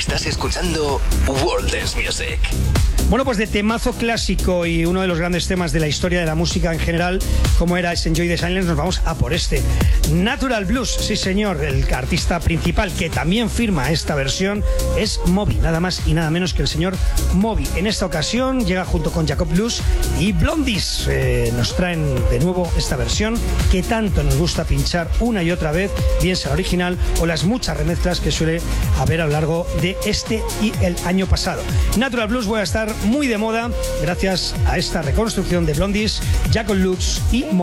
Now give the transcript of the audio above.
Estás escuchando World Dance Music. Bueno, pues de temazo clásico y uno de los grandes temas de la historia de la música en general, como era ese Enjoy the Silence, nos vamos a por este. Natural Blues, sí señor, el artista principal que también firma esta versión es Moby, nada más y nada menos que el señor Moby. En esta ocasión llega junto con Jacob Blues y Blondies, nos traen de nuevo esta versión que tanto nos gusta pinchar una y otra vez, bien sea la original o las muchas remezclas que suele haber a lo largo de este y el año pasado. Natural Blues voy a estar muy de moda gracias a esta reconstrucción de Blondies, Jacob Blues y Moby.